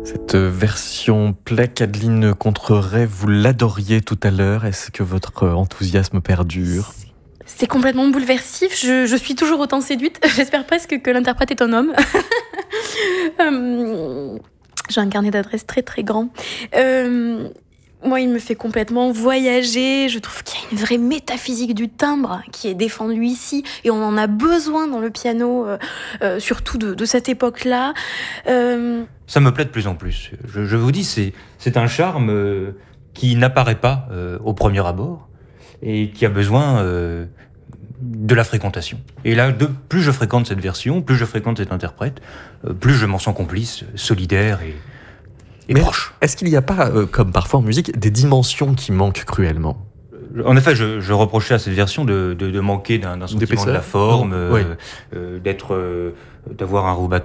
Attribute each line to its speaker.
Speaker 1: Cette version Plec, Adeline Contreray, vous l'adoriez tout à l'heure. Est-ce que votre enthousiasme perdure ?
Speaker 2: C'est complètement bouleversif. Je suis toujours autant séduite. J'espère presque que l'interprète est un homme. J'ai un carnet d'adresses très très grand. Moi, il me fait complètement voyager. Je trouve qu'il y a une vraie métaphysique du timbre qui est défendue ici. Et on en a besoin dans le piano, surtout de cette époque-là.
Speaker 3: Ça me plaît de plus en plus. Je vous dis, c'est un charme qui n'apparaît pas au premier abord et qui a besoin de la fréquentation. Et là, plus je fréquente cette version, plus je fréquente cet interprète, plus je m'en sens complice, solidaire et proche.
Speaker 1: Est-ce qu'il n'y a pas, comme parfois en musique, des dimensions qui manquent cruellement ?
Speaker 3: En effet, je reprochais à cette version de manquer d'un sentiment de la forme, d'avoir un